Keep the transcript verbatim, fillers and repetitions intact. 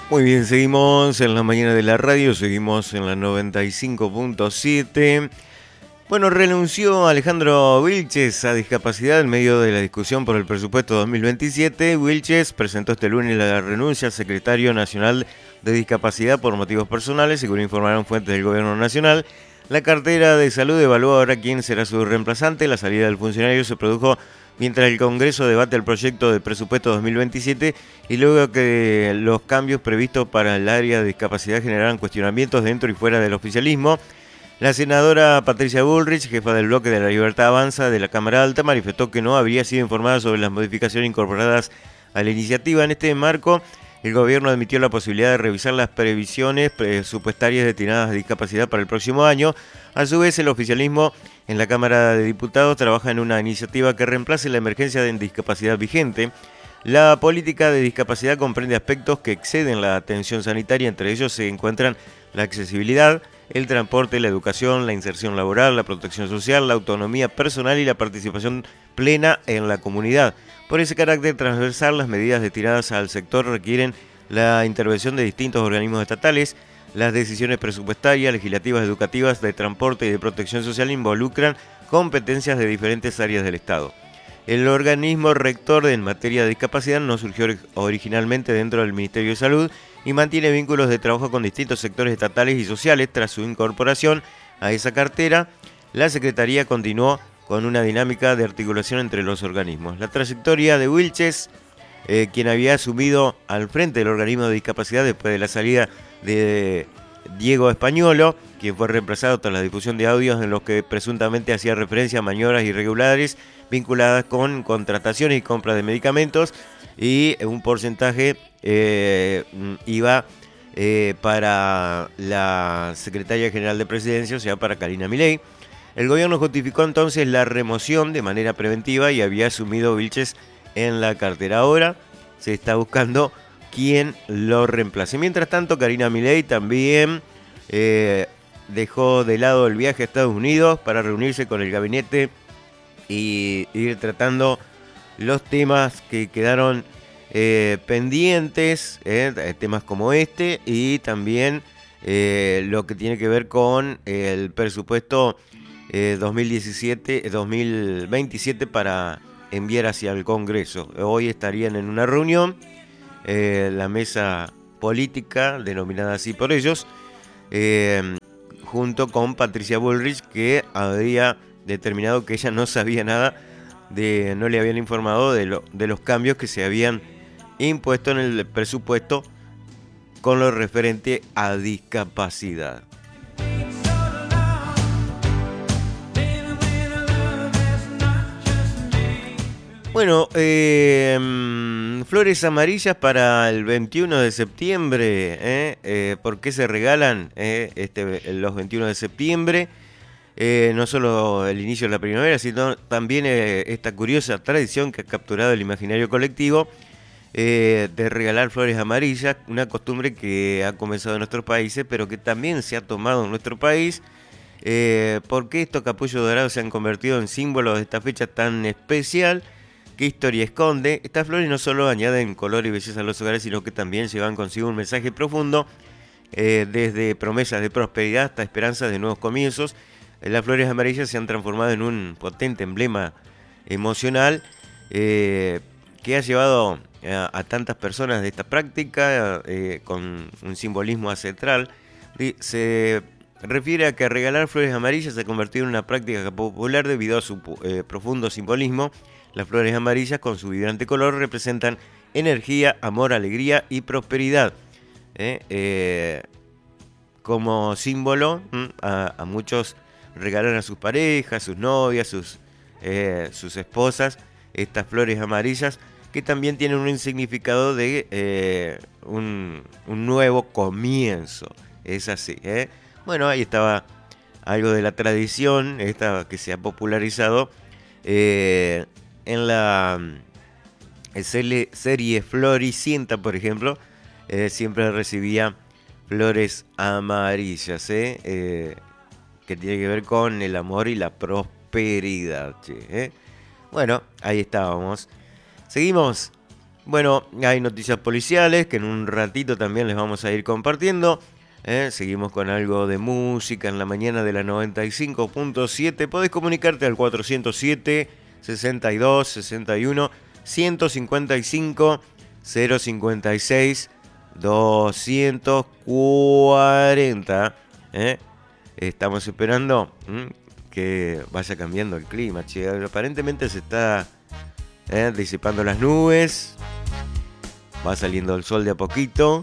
Muy bien, seguimos en la mañana de la radio, seguimos en la noventa y cinco punto siete. Bueno, renunció Alejandro Vilches a discapacidad en medio de la discusión por el presupuesto dos mil veintisiete. Vilches presentó este lunes la renuncia al secretario nacional de discapacidad por motivos personales, según informaron fuentes del gobierno nacional. La cartera de salud evalúa ahora quién será su reemplazante. La salida del funcionario se produjo mientras el Congreso debate el proyecto de presupuesto dos mil veintisiete y luego que los cambios previstos para el área de discapacidad generaran cuestionamientos dentro y fuera del oficialismo. La senadora Patricia Bullrich, jefa del bloque de la Libertad Avanza de la Cámara Alta, manifestó que no habría sido informada sobre las modificaciones incorporadas a la iniciativa. En este marco, el gobierno admitió la posibilidad de revisar las previsiones presupuestarias destinadas a discapacidad para el próximo año. A su vez, el oficialismo en la Cámara de Diputados trabaja en una iniciativa que reemplace la emergencia de discapacidad vigente. La política de discapacidad comprende aspectos que exceden la atención sanitaria, entre ellos se encuentran la accesibilidad, el transporte, la educación, la inserción laboral, la protección social, la autonomía personal y la participación plena en la comunidad. Por ese carácter transversal, las medidas destinadas al sector requieren la intervención de distintos organismos estatales. Las decisiones presupuestarias, legislativas, educativas, de transporte y de protección social involucran competencias de diferentes áreas del Estado. El organismo rector en materia de discapacidad no surgió originalmente dentro del Ministerio de Salud y mantiene vínculos de trabajo con distintos sectores estatales y sociales. Tras su incorporación a esa cartera, la Secretaría continuó con una dinámica de articulación entre los organismos. La trayectoria de Vilches, eh, quien había asumido al frente del organismo de discapacidad después de la salida de Diego Españolo, quien fue reemplazado tras la difusión de audios en los que presuntamente hacía referencia a maniobras irregulares vinculadas con contrataciones y compra de medicamentos, y un porcentaje eh, iba eh, para la secretaria general de Presidencia, o sea, para Karina Milei. El gobierno justificó entonces la remoción de manera preventiva y había asumido Vilches en la cartera. Ahora se está buscando quién lo reemplace. Mientras tanto, Karina Milei también eh, dejó de lado el viaje a Estados Unidos para reunirse con el gabinete y ir tratando los temas que quedaron eh, pendientes, eh, temas como este, y también eh, lo que tiene que ver con el presupuesto eh, dos mil diecisiete, dos mil veintisiete para enviar hacia el Congreso. Hoy estarían en una reunión, eh, la mesa política, denominada así por ellos, eh, junto con Patricia Bullrich, que había determinado que ella no sabía nada, de, no le habían informado de, lo, de los cambios que se habían impuesto en el presupuesto con lo referente a discapacidad. Bueno, eh, flores amarillas para el veintiuno de septiembre. ¿eh? Eh, ¿Por qué se regalan eh, este, los veintiuno de septiembre? Eh, no solo el inicio de la primavera, sino también eh, esta curiosa tradición que ha capturado el imaginario colectivo eh, de regalar flores amarillas, una costumbre que ha comenzado en nuestros países, pero que también se ha tomado en nuestro país. Eh, ¿Por qué estos capullos dorados se han convertido en símbolos de esta fecha tan especial? ¿Qué historia esconde? Estas flores no solo añaden color y belleza a los hogares, sino que también llevan consigo un mensaje profundo, eh, desde promesas de prosperidad hasta esperanzas de nuevos comienzos. Las flores amarillas se han transformado en un potente emblema emocional eh, que ha llevado a, a tantas personas de esta práctica eh, con un simbolismo ancestral. Se refiere a que regalar flores amarillas se ha convertido en una práctica popular debido a su eh, profundo simbolismo. Las flores amarillas, con su vibrante color, representan energía, amor, alegría y prosperidad. Eh, eh, como símbolo, a, a muchos regalan a sus parejas, sus novias, sus, eh, sus esposas, estas flores amarillas, que también tienen un significado de eh, un, un nuevo comienzo. Es así. ¿eh? Bueno, ahí estaba algo de la tradición, esta que se ha popularizado eh, en la serie Floricienta, por ejemplo, eh, siempre recibía flores amarillas, ¿eh? Eh, que tiene que ver con el amor y la prosperidad. Che, ¿eh? Bueno, ahí estábamos. Seguimos Bueno, hay noticias policiales que en un ratito también les vamos a ir compartiendo. ¿eh? Seguimos con algo de música en la mañana de la noventa y cinco punto siete. Podés comunicarte al cuatrocientos siete, sesenta y dos, sesenta y uno, ciento cincuenta y cinco, cero cincuenta y seis, doscientos cuarenta. ¿eh? Estamos esperando ¿m? que vaya cambiando el clima. Che. Aparentemente se está ¿eh? disipando las nubes. Va saliendo el sol de a poquito.